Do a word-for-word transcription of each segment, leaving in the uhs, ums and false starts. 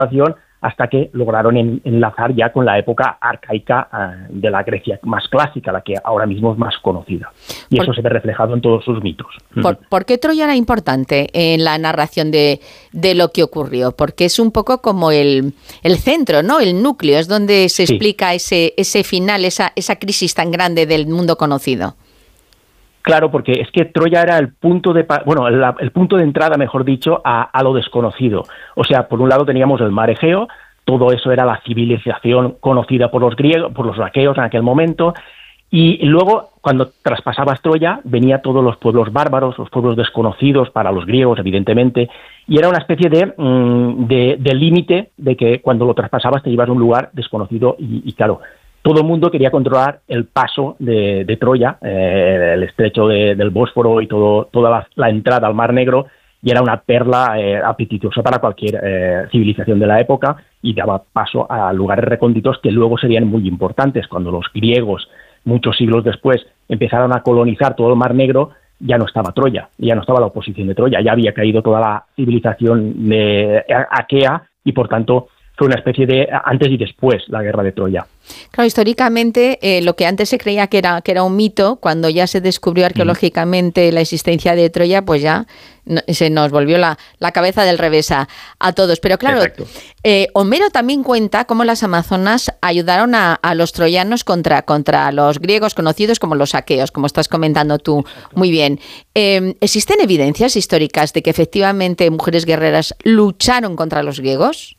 hasta que lograron en, enlazar ya con la época arcaica uh, de la Grecia más clásica, la que ahora mismo es más conocida. Y por, eso se ve reflejado en todos sus mitos. ¿Por, ¿por qué Troya era importante en la narración de, de lo que ocurrió? Porque es un poco como el, el centro, ¿no? El núcleo, es donde se sí. explica ese, ese final, esa, esa crisis tan grande del mundo conocido. Claro, porque es que Troya era el punto de bueno, la, el punto de entrada, mejor dicho, a, a lo desconocido. O sea, por un lado teníamos el mar Egeo, todo eso era la civilización conocida por los griegos, por los aqueos en aquel momento, y luego, cuando traspasabas Troya, venía todos los pueblos bárbaros, los pueblos desconocidos para los griegos, evidentemente, y era una especie de, de, de límite de que cuando lo traspasabas te ibas a un lugar desconocido y, y claro, todo el mundo quería controlar el paso de, de Troya, eh, el estrecho de, del Bósforo y todo, toda la, la entrada al Mar Negro, y era una perla eh, apetitosa para cualquier eh, civilización de la época y daba paso a lugares recónditos que luego serían muy importantes. Cuando los griegos, muchos siglos después, empezaron a colonizar todo el Mar Negro, ya no estaba Troya, ya no estaba la oposición de Troya, ya había caído toda la civilización de aquea y, por tanto, fue una especie de antes y después la guerra de Troya. Claro, históricamente eh, lo que antes se creía que era, que era un mito, cuando ya se descubrió arqueológicamente mm. la existencia de Troya, pues ya no, se nos volvió la, la cabeza del revés a, a todos. Pero claro, eh, Homero también cuenta cómo las amazonas ayudaron a, a los troyanos contra, contra los griegos conocidos como los aqueos, como estás comentando tú Exacto. muy bien. Eh, ¿Existen evidencias históricas de que efectivamente mujeres guerreras lucharon contra los griegos?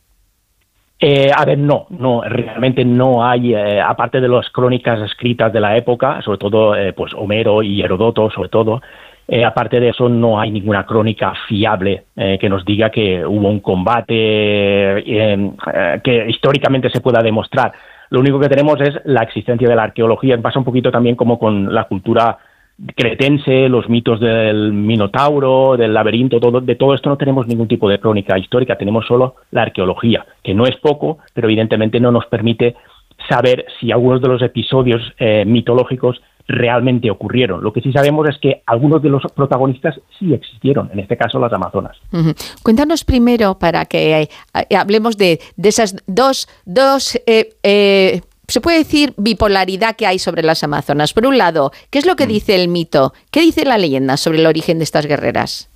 Eh, a ver, no, no, realmente no hay, eh, aparte de las crónicas escritas de la época, sobre todo eh, pues Homero y Heródoto, sobre todo, eh, aparte de eso no hay ninguna crónica fiable eh, que nos diga que hubo un combate eh, eh, que históricamente se pueda demostrar. Lo único que tenemos es la existencia de la arqueología. Pasa un poquito también como con la cultura cretense, los mitos del Minotauro, del laberinto, todo, de todo esto no tenemos ningún tipo de crónica histórica, tenemos solo la arqueología, que no es poco, pero evidentemente no nos permite saber si algunos de los episodios eh, mitológicos realmente ocurrieron. Lo que sí sabemos es que algunos de los protagonistas sí existieron, en este caso las amazonas. Uh-huh. Cuéntanos primero, para que eh, hablemos de, de esas dos, dos eh, eh, se puede decir bipolaridad que hay sobre las amazonas. Por un lado, ¿qué es lo que dice el mito? ¿Qué dice la leyenda sobre el origen de estas guerreras?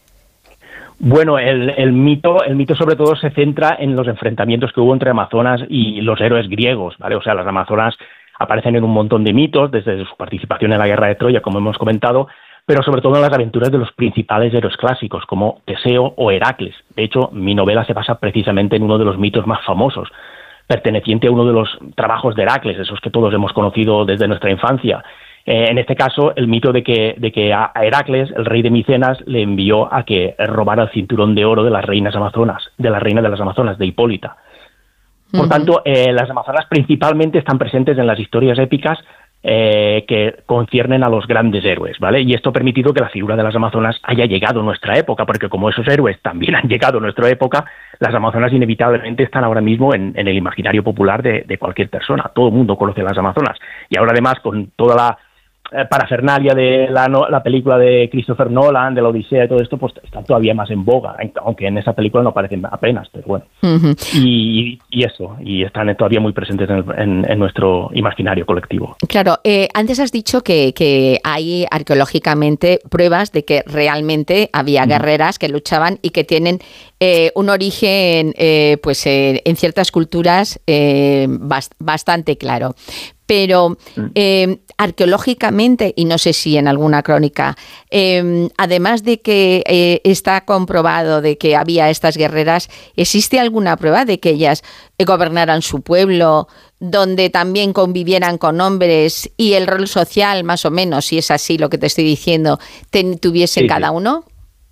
Bueno, el, el mito, el mito sobre todo se centra en los enfrentamientos que hubo entre amazonas y los héroes griegos, ¿vale? O sea, las amazonas aparecen en un montón de mitos, desde su participación en la guerra de Troya, como hemos comentado, pero sobre todo en las aventuras de los principales héroes clásicos, como Teseo o Heracles. De hecho, mi novela se basa precisamente en uno de los mitos más famosos, perteneciente a uno de los trabajos de Heracles, esos que todos hemos conocido desde nuestra infancia. Eh, en este caso, el mito de que, de que a Heracles, el rey de Micenas, le envió a que robara el cinturón de oro de las reinas amazonas, de la reina de las amazonas, de Hipólita. Por uh-huh. tanto, eh, las amazonas principalmente están presentes en las historias épicas eh, que conciernen a los grandes héroes, ¿vale? Y esto ha permitido que la figura de las amazonas haya llegado a nuestra época, porque como esos héroes también han llegado a nuestra época, las amazonas inevitablemente están ahora mismo en, en el imaginario popular de, de cualquier persona. Todo el mundo conoce a las amazonas. Y ahora además con toda la eh, parafernalia de la, no, la película de Christopher Nolan, de la Odisea y todo esto, pues está todavía más en boga, aunque en esa película no aparecen apenas, pero bueno. Uh-huh. Y, y eso, y están todavía muy presentes en, el, en, en nuestro imaginario colectivo. Claro, eh, antes has dicho que, que hay arqueológicamente pruebas de que realmente había guerreras que luchaban y que tienen eh, un origen eh, pues eh, en ciertas culturas eh, bast- bastante claro. Pero eh, arqueológicamente, y no sé si en alguna crónica, eh, además de que eh, está comprobado de que había estas guerreras, ¿existe alguna prueba de que ellas gobernaran su pueblo, donde también convivieran con hombres y el rol social, más o menos, si es así lo que te estoy diciendo, ten, tuviesen sí, cada sí. uno?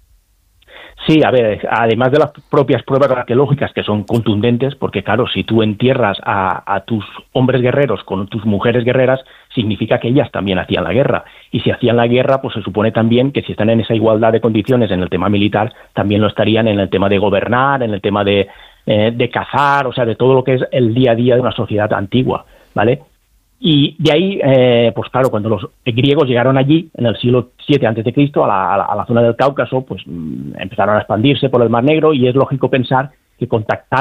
Sí, a ver, además de las propias pruebas arqueológicas que son contundentes, porque claro, si tú entierras a, a tus hombres guerreros con tus mujeres guerreras, significa que ellas también hacían la guerra. Y si hacían la guerra, pues se supone también que si están en esa igualdad de condiciones en el tema militar, también lo estarían en el tema de gobernar, en el tema de, eh, de cazar, o sea, de todo lo que es el día a día de una sociedad antigua, ¿vale? Y de ahí, eh, pues claro, cuando los griegos llegaron allí, en el siglo siete antes de Cristo, a la, a la, a la zona del Cáucaso, pues mmm, empezaron a expandirse por el Mar Negro y es lógico pensar que contactaron